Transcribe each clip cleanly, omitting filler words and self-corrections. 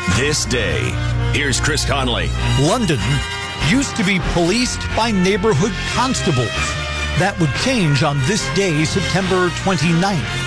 This day. Here's Chris Conley. London used to be policed by neighborhood constables. That would change on this day, September 29th.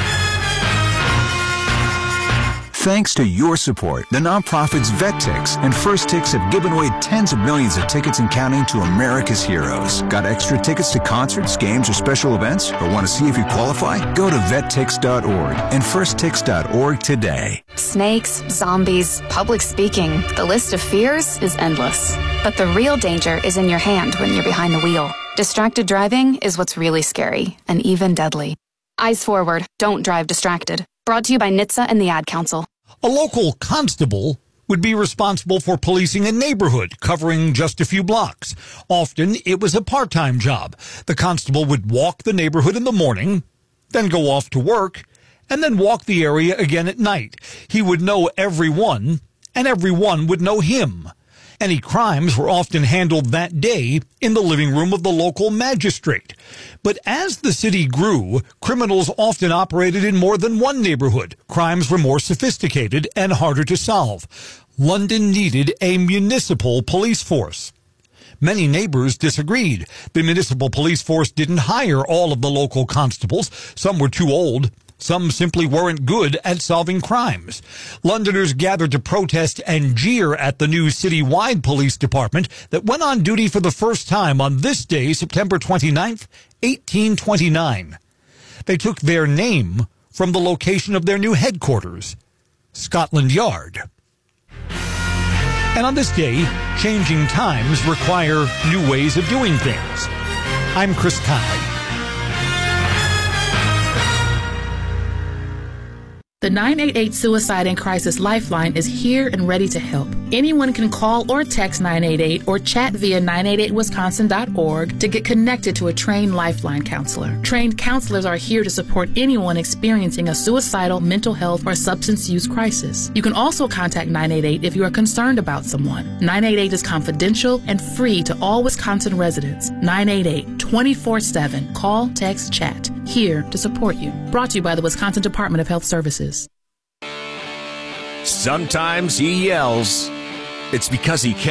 Thanks to your support, the nonprofits VetTix and First Tix have given away tens of millions of tickets and counting to America's heroes. Got extra tickets to concerts, games, or special events? Or want to see if you qualify? Go to vettix.org and firsttix.org today. Snakes, zombies, public speaking. The list of fears is endless. But the real danger is in your hand when you're behind the wheel. Distracted driving is what's really scary and even deadly. Eyes forward. Don't drive distracted. Brought to you by NHTSA and the Ad Council. A local constable would be responsible for policing a neighborhood covering just a few blocks. Often, it was a part-time job. The constable would walk the neighborhood in the morning, then go off to work, and then walk the area again at night. He would know everyone, and everyone would know him. Any crimes were often handled that day in the living room of the local magistrate. But as the city grew, criminals often operated in more than one neighborhood. Crimes were more sophisticated and harder to solve. London needed a municipal police force. Many neighbors disagreed. The municipal police force didn't hire all of the local constables. Some were too old. Some simply weren't good at solving crimes. Londoners gathered to protest and jeer at the new citywide police department that went on duty for the first time on this day, September 29th, 1829. They took their name from the location of their new headquarters, Scotland Yard. And on this day, changing times require new ways of doing things. I'm Chris Conley. The 988 Suicide and Crisis Lifeline is here and ready to help. Anyone can call or text 988 or chat via 988wisconsin.org to get connected to a trained Lifeline counselor. Trained counselors are here to support anyone experiencing a suicidal, mental health, or substance use crisis. You can also contact 988 if you are concerned about someone. 988 is confidential and free to all Wisconsin residents. 988 24/7. Call, text, chat. Here to support you. Brought to you by the Wisconsin Department of Health Services. Sometimes he yells. It's because he can.